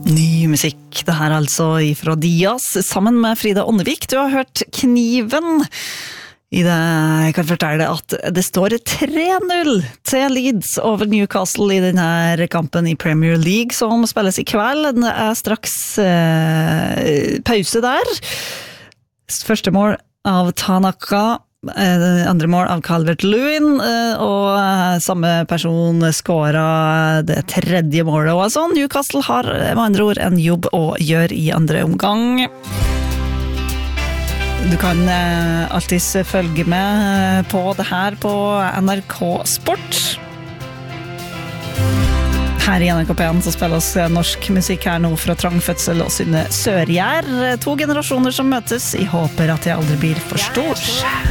Ny musikk, det her altså fra Dias, sammen med Frida Åndevik. Du har hørt Kniven. Jeg kan fortelle at det står 3-0 til Leeds over Newcastle i denne kampen i Premier League som spilles i kveld. Det straks pause der. Første mål av Tanaka, andre mål av Calvert-Lewin, og samme person skåret det tredje målet. Og altså, Newcastle har med andre ord en jobb å gjøre i andre omgang. Du kan alltid følge med på det her på NRK Sport. Her i NRK P1 så spilles norsk musikk her nå fra Trangfødsel og Synne Sørgjær. 2 generasjoner som møtes. Jeg håper at jeg aldri blir for stor.